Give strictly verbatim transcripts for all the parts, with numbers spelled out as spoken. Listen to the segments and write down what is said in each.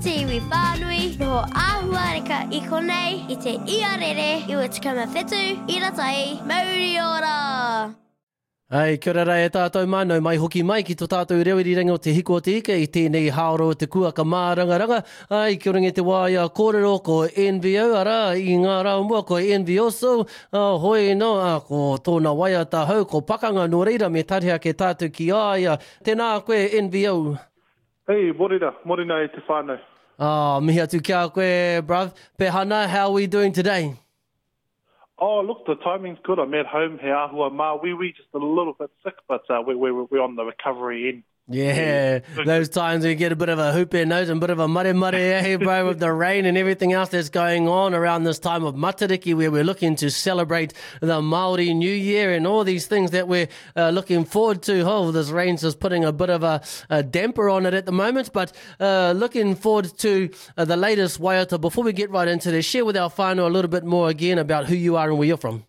iwi whānui, noho āhua reka I konei, I te iarere, I ua tikama whetu, I ratai, mauri ora! Ai, kia ora rai e tātou mānau mai hoki mai ki tō tātou rewiri ringa o te hiko o te ika I tēnei haoro o te kuaka mārangaranga. Ai, kia ora nge te wāia kōrero ko N V O, ara, I ngā rau mua ko N V O, so uh, hoi no, uh, ko tōna waia tā hau, ko pakanga no reira me tariha ke tātou ki aia. Tēnā koe N V O. Hei, morena, morena e te whānau. Oh, mihi atu kia koe, bruv. Pehana, how are we doing today? Oh, look, the timing's good. I'm at home, he ahua mā wiwi, just a little bit sick, but uh, we, we, we're on the recovery end. Yeah, those times we get a bit of a hoopy nose and a bit of a mare mare, eh, bro, with the rain and everything else that's going on around this time of Matariki, where we're looking to celebrate the Māori New Year and all these things that we're uh, looking forward to. Oh, this rain's just putting a bit of a, a damper on it at the moment, but uh, looking forward to uh, the latest waiata. Before we get right into this, share with our whānau a little bit more again about who you are and where you're from.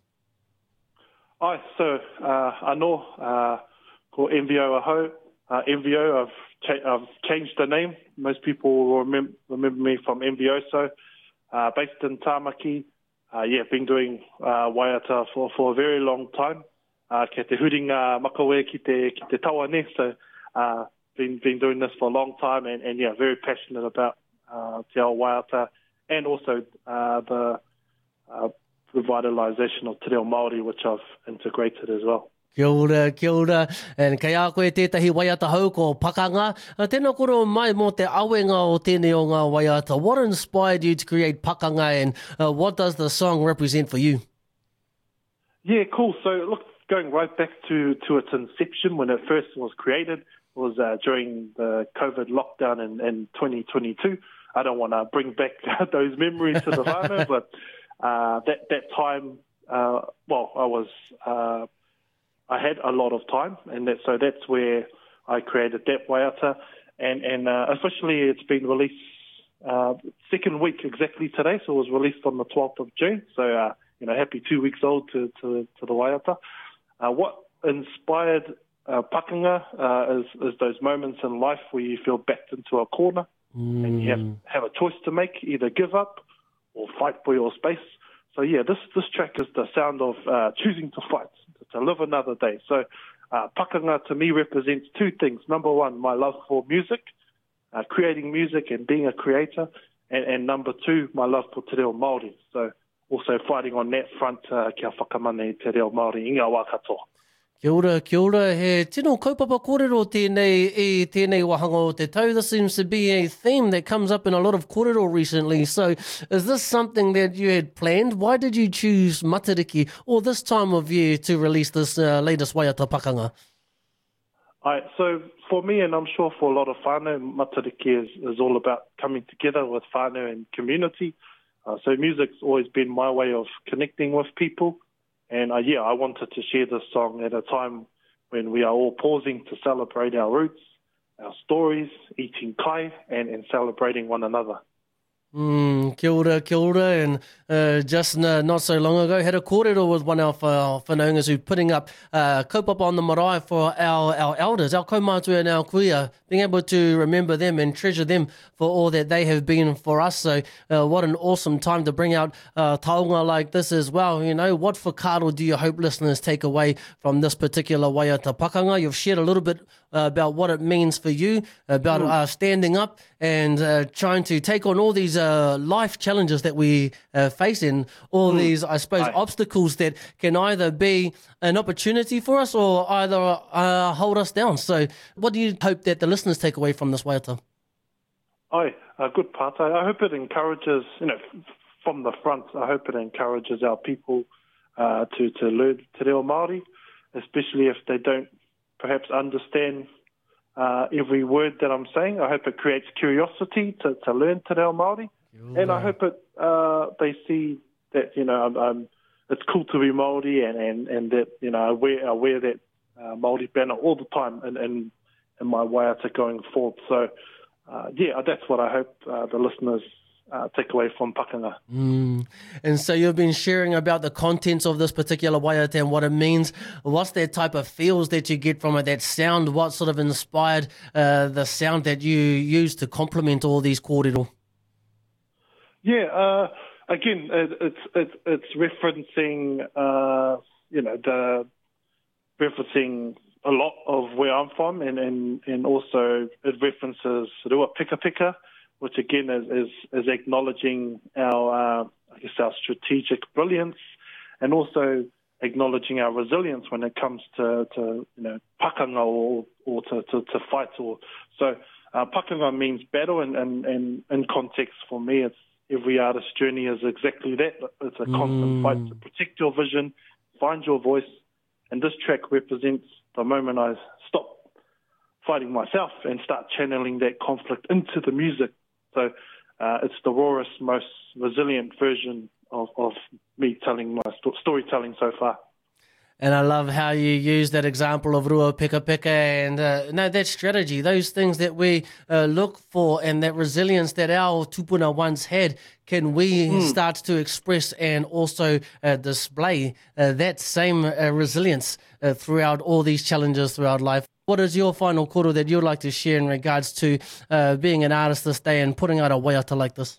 Ai, so, uh, anō, uh, ko N V O aho. Uh, N V O, I've, cha- I've changed the name. Most people will remem- remember me from N V O. So, uh, based in Tāmaki, uh, yeah, been doing uh, waiata for, for a very long time. Uh, ke te huringa makawe ki te, ki te tawane. So, uh, been been doing this for a long time, and, and yeah, very passionate about uh, te ao waiata and also uh, the uh, revitalisation of te reo Māori, which I've integrated as well. Kia ora, kia ora. And kei a koe tētahi waiata hau ko pakanga. Uh, tēnā koro mai mō te awenga o tēnei o ngā waiata. What inspired you to create pakanga, and uh, what does the song represent for you? Yeah, cool. So look, going right back to, to its inception, when it first was created, was uh, during the COVID lockdown in, in twenty twenty-two. I don't want to bring back those memories to the whānau, but uh, that, that time, uh, well, I was... Uh, I had a lot of time, and that, so that's where I created that waiata. And, and uh, officially it's been released uh, second week exactly today, so it was released on the twelfth of June. So, uh, you know, happy two weeks old to, to, to the waiata. Uh, what inspired uh, pakanga uh, is, is those moments in life where you feel backed into a corner mm. and you have, have a choice to make, either give up or fight for your space. So, yeah, this, this track is the sound of uh, choosing to fight, to live another day. So uh, pakanga to me represents two things. Number one, my love for music, uh, creating music and being a creator. And, and number two, my love for te reo Māori. So also fighting on that front, uh, kia whakamane te reo Māori, inga wā katoa. Kia ora, kia ora. He tino kaupapa kōrero tēnei i tēnei wahanga o te tau. This seems to be a theme that comes up in a lot of kōrero recently. So is this something that you had planned? Why did you choose Matariki or this time of year to release this uh, latest waiata pakanga? Right, so for me, and I'm sure for a lot of whānau, Matariki is, is all about coming together with whānau and community. Uh, so music's always been my way of connecting with people. And, uh, yeah, I wanted to share this song at a time when we are all pausing to celebrate our roots, our stories, eating kai, and, and celebrating one another. Mm, kia ora, kia ora. And uh, just uh, not so long ago, had a kōrero with one of our whanaungas who putting up uh, kaupapa on the marae for our, our elders, our kaumātua and our kuia, being able to remember them and treasure them for all that they have been for us. So uh, what an awesome time to bring out uh, taonga like this as well. You know, what whakaaro do you hope listeners take away from this particular waiata pakanga? You've shared a little bit uh, about what it means for you, about uh, standing up and uh, trying to take on all these uh, life challenges that we uh, face in, all mm. these, I suppose, Aye. obstacles that can either be an opportunity for us or either uh, hold us down. So what do you hope that the listeners take away from this waiata? Aye, a good part. I, I hope it encourages, you know, from the front, I hope it encourages our people uh, to, to learn te reo Māori, especially if they don't perhaps understand uh, every word that I'm saying. I hope it creates curiosity to, to learn te reo Māori. Yeah. And I hope it uh, they see that, you know, I'm, I'm, it's cool to be Māori and, and, and that, you know, I wear, I wear that uh, Māori banner all the time in, in, in my waiata going forward. So, uh, yeah, that's what I hope uh, the listeners uh, take away from pakanga. Mm. And so you've been sharing about the contents of this particular waiata and what it means. What's that type of feels that you get from it, that sound? What sort of inspired uh, the sound that you use to complement all these kōrero? Yeah, uh, again, it, it's it's it's referencing, uh, you know, the referencing a lot of where I'm from, and, and, and also it references rua pika pika, which again is, is, is acknowledging our, uh, I guess, our strategic brilliance, and also acknowledging our resilience when it comes to, to you know, pakanga or, or to, to, to fight. Or so uh, pakanga means battle, and, and, and in context for me, it's every artist's journey is exactly that. It's a constant Mm. fight to protect your vision, find your voice, and this track represents the moment I stop fighting myself and start channeling that conflict into the music. So uh, it's the rawest, most resilient version of, of me telling my sto- storytelling so far. And I love how you use that example of rua pika pika and uh, no, that strategy, those things that we uh, look for and that resilience that our tupuna once had, can we mm. start to express and also uh, display uh, that same uh, resilience uh, throughout all these challenges throughout life. What is your final koro that you'd like to share in regards to uh, being an artist this day and putting out a waiata like this?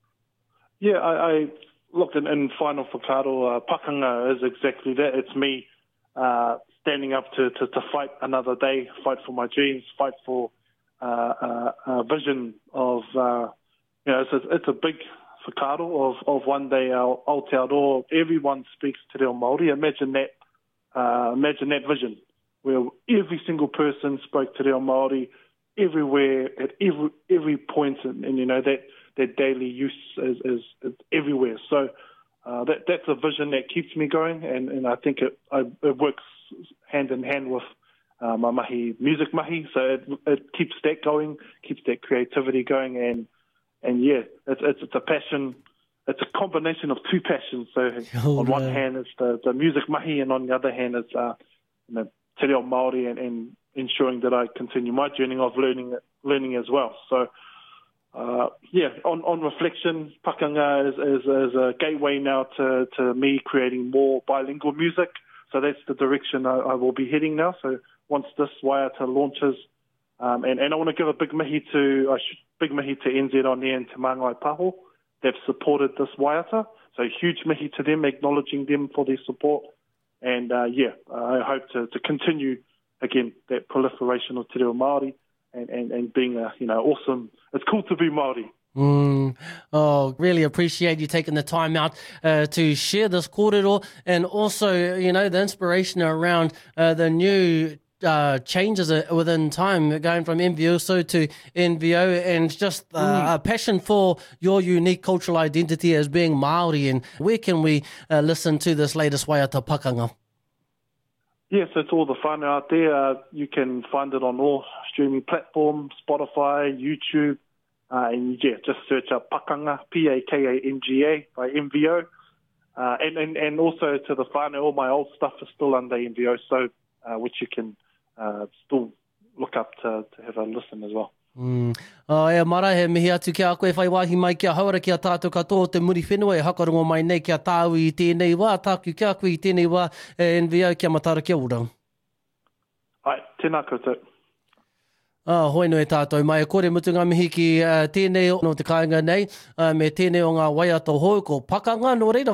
Yeah, I, I looked in, in final whakaaro, uh, pakanga is exactly that. It's me uh, standing up to, to, to fight another day, fight for my dreams, fight for uh, uh, a vision of, uh, you know, it's a, it's a big whakaaro of, of one day our Aotearoa, everyone speaks te reo Māori. Imagine that, uh, imagine that vision, where every single person spoke te reo Māori everywhere, at every every point, and, and you know, that, that daily use is, is, is everywhere. So uh, that that's a vision that keeps me going, and, and I think it, I, it works hand in hand with uh, my mahi, music mahi, so it, it keeps that going, keeps that creativity going, and and yeah, it's it's, it's a passion. It's a combination of two passions. So oh, on one right. hand, it's the, the music mahi, and on the other hand, it's uh, you know, te reo Māori, and, and ensuring that I continue my journey of learning learning as well. So, uh, yeah, on, on reflection, pakanga is, is, is a gateway now to, to me creating more bilingual music. So that's the direction I, I will be heading now. So once this waiata launches, um, and, and I want to give a big mihi to, uh, big mihi to N Z On Air and Te Māngai Paho. They've supported this waiata. So huge mihi to them, acknowledging them for their support. And, uh, yeah, I hope to, to continue, again, that proliferation of te reo Māori and, and, and being a, you know, awesome. It's cool to be Māori. Mm. Oh, really appreciate you taking the time out uh, to share this kōrero, and also, you know, the inspiration around uh, the new uh, changes within time, going from M V O S O to N V O, and just uh, mm. a passion for your unique cultural identity as being Māori. And where can we uh, listen to this latest waiata pakanga? Yes, it's all the fun out there. Uh, you can find it on all streaming platforms, Spotify, YouTube, uh, and yeah, just search up Pakanga, P A K A N G A by M V O. Uh, and, and, and also to the whānau, all my old stuff is still under M V O, so uh, which you can uh, still look up to, to have a listen as well. Mm. Uh, e mara he mihi atu kia koe whai wahi mai kia hauara kia tātou katoa te muri whenua e hakarongo mai nei kia tāu i tēnei wā, tāku kia koe i tēnei wā, e N V O kia matara kia ura. Ai, tēnā koutou. Ah, hoi no e tātou mai, e kore mutunga mihi ki uh, tēnei no te kāinga nei, uh, me tēnei o ngā waiata hoi ko pakanga no reira.